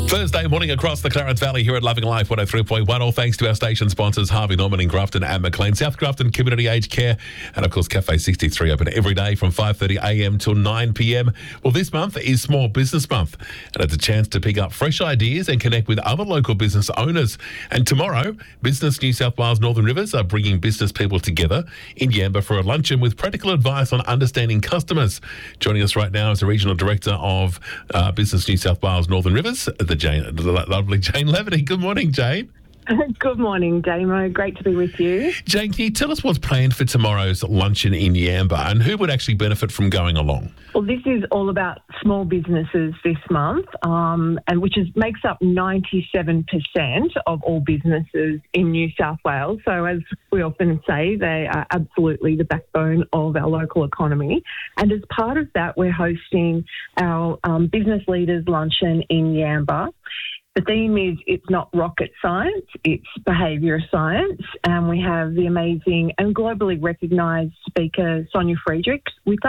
Thursday morning across the Clarence Valley here at Loving Life 103.1. All thanks to our station sponsors, Harvey Norman in Grafton and McLean, South Grafton Community Aged Care, and of course Cafe 63 open every day from 5:30am till 9pm. Well, this month is Small Business Month, and it's a chance to pick up fresh ideas and connect with other local business owners. And tomorrow, Business New South Wales Northern Rivers are bringing business people together in Yamba for a luncheon with practical advice on understanding customers. Joining us right now is the Regional Director of Business New South Wales Northern Rivers, the lovely Jane Laverty. Good morning, Jane. Good morning, Damo. Great to be with you. Jane, can you tell us what's planned for tomorrow's luncheon in Yamba and who would actually benefit from going along? Well, this is all about small businesses this month, and which makes up 97% of all businesses in New South Wales. So as we often say, they are absolutely the backbone of our local economy. And as part of that, we're hosting our Business Leaders Luncheon in Yamba. The theme is It's Not Rocket Science, it's Behaviour Science, and we have the amazing and globally recognised speaker Sonia Friedrichs with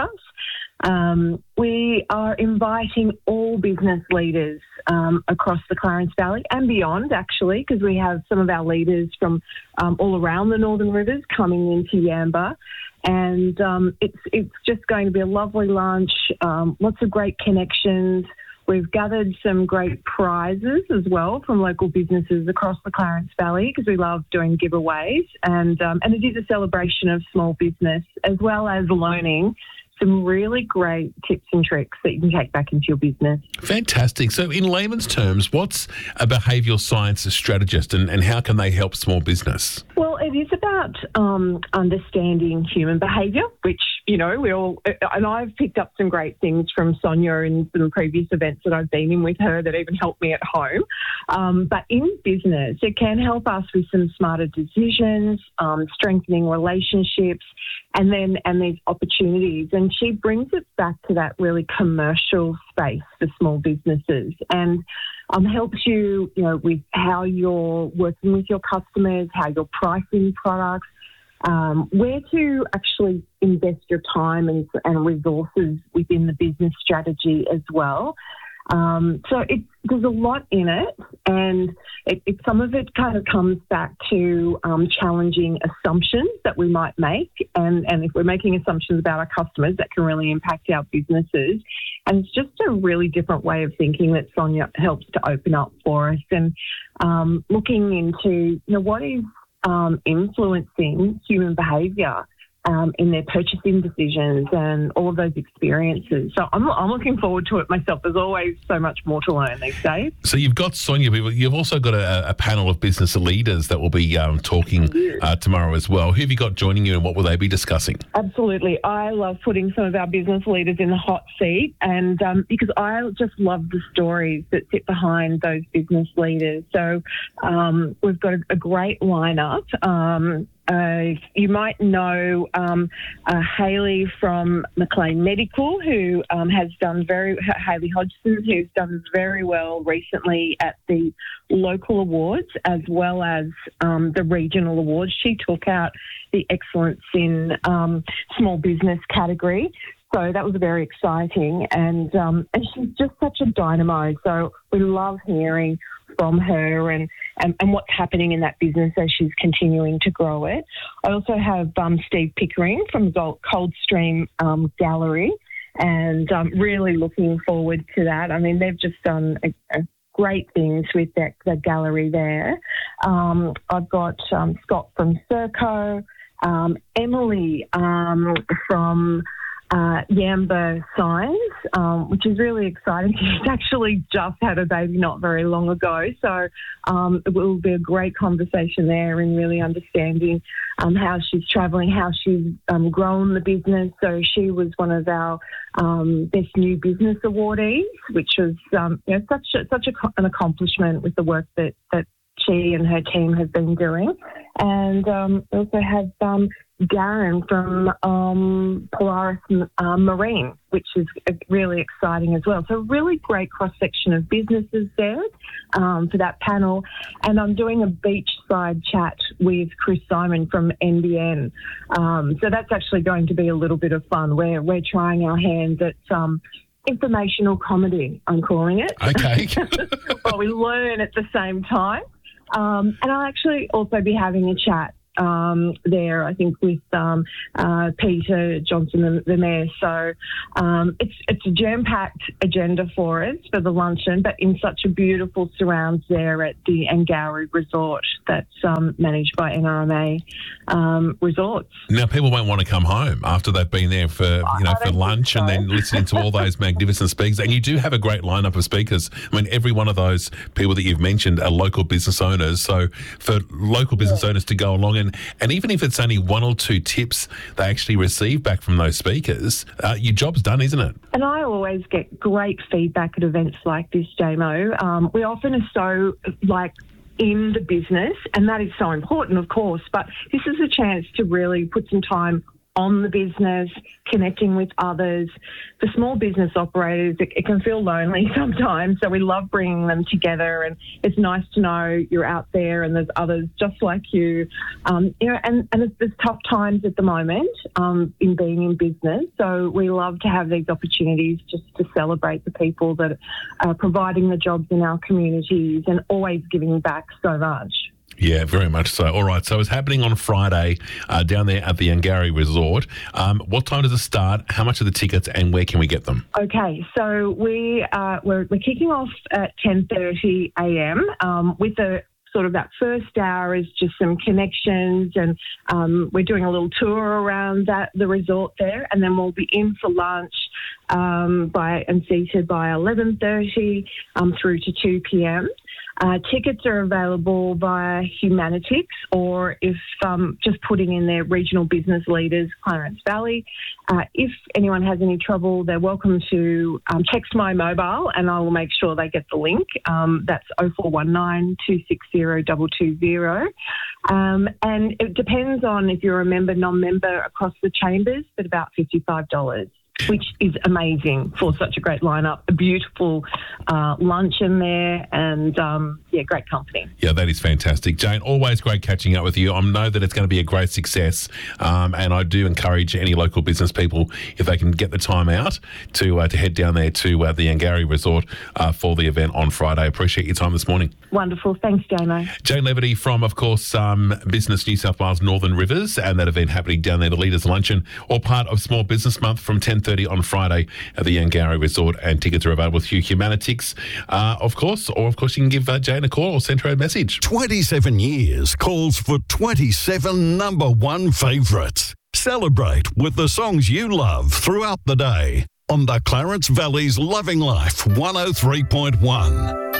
us. We are inviting all business leaders across the Clarence Valley and beyond, actually, because we have some of our leaders from all around the Northern Rivers coming into Yamba. And it's just going to be a lovely lunch, lots of great connections. We've gathered some great prizes as well from local businesses across the Clarence Valley because we love doing giveaways, and it is a celebration of small business as well as learning some really great tips and tricks that you can take back into your business. Fantastic. So in layman's terms, what's a behavioural science strategist and how can they help small business? Well, it is about understanding human behaviour, which, you know, we all, and I've picked up some great things from Sonia in some previous events that I've been in with her that even helped me at home. But in business, it can help us with some smarter decisions, strengthening relationships, and these opportunities. And she brings it back to that really commercial space for small businesses and helps you, with how you're working with your customers, how you're pricing products, where to actually invest your time and resources within the business strategy as well. So there's a lot in it, and some of it kind of comes back to challenging assumptions that we might make, and if we're making assumptions about our customers, that can really impact our businesses. And it's just a really different way of thinking that Sonia helps to open up for us, and looking into what is influencing human behaviour in their purchasing decisions and all of those experiences. So I'm looking forward to it myself. There's always so much more to learn these days. So you've got Sonia, but you've also got a panel of business leaders that will be talking tomorrow as well. Who have you got joining you and what will they be discussing? Absolutely. I love putting some of our business leaders in the hot seat, and because I just love the stories that sit behind those business leaders. So we've got a great lineup. You might know Hayley from McLean Medical, who has done Hayley Hodgson, who's done very well recently at the local awards as well as the regional awards. She took out the Excellence in Small Business category. So that was very exciting, and she's just such a dynamo. So we love hearing from her and what's happening in that business as she's continuing to grow it. I also have Steve Pickering from Coldstream Gallery, and really looking forward to that. I mean, they've just done great things with the gallery there. I've got Scott from Serco, Emily from Yamba Signs, which is really exciting. She's actually just had a baby not very long ago, so it will be a great conversation there in really understanding how she's travelling, how she's grown the business. So she was one of our Best New Business awardees, which was such an accomplishment with the work that she and her team have been doing. And we also have Darren from Polaris Marine, which is really exciting as well. So really great cross-section of businesses there for that panel. And I'm doing a beachside chat with Chris Simon from NBN. So that's actually going to be a little bit of fun. We're trying our hands at informational comedy, I'm calling it. Okay. Well, we learn at the same time. And I'll actually also be having a chat there, I think, with Peter Johnson, the mayor. So it's a jam-packed agenda for us for the luncheon, but in such a beautiful surrounds there at the Angourie Resort that's managed by NRMA Resorts. Now, people won't want to come home after they've been there for for lunch and then listening to all those magnificent speakers. And you do have a great lineup of speakers. I mean, every one of those people that you've mentioned are local business owners. So for local business owners to go along and even if it's only one or two tips they actually receive back from those speakers, your job's done, isn't it? And I always get great feedback at events like this, JMO. We often are so in the business, and that is so important, of course, but this is a chance to really put some time on the business, connecting with others. For small business operators, it can feel lonely sometimes, so we love bringing them together, and it's nice to know you're out there and there's others just like you. And there's tough times at the moment in being in business, so we love to have these opportunities just to celebrate the people that are providing the jobs in our communities and always giving back so much. Yeah, very much so. All right, so it's happening on Friday down there at the Angourie Resort. What time does it start? How much are the tickets, and where can we get them? Okay, so we're kicking off at 10:30 a.m. With a sort of that first hour is just some connections, and we're doing a little tour around the resort there, and then we'll be in for lunch and seated by 11:30 through to 2 p.m. Tickets are available via Humanitix, or if just putting in their regional business leaders, Clarence Valley. If anyone has any trouble, they're welcome to text my mobile and I will make sure they get the link. That's 0419 260 220. And it depends on if you're a member, non-member across the chambers, but about $55. Which is amazing for such a great lineup. A beautiful luncheon there and, great company. Yeah, that is fantastic. Jane, always great catching up with you. I know that it's going to be a great success, and I do encourage any local business people, if they can get the time out, to head down there to the Angourie Resort for the event on Friday. Appreciate your time this morning. Wonderful. Thanks, Damo. Jane Leverty from, of course, Business New South Wales Northern Rivers, and that event happening down there, the Leaders Luncheon, all part of Small Business Month from 10:30 on Friday at the Angourie Resort, and tickets are available through Humanitix, of course, or of course you can give Jane a call or send her a message. 27 years calls for 27 number one favourites. Celebrate with the songs you love throughout the day on the Clarence Valley's Loving Life 103.1.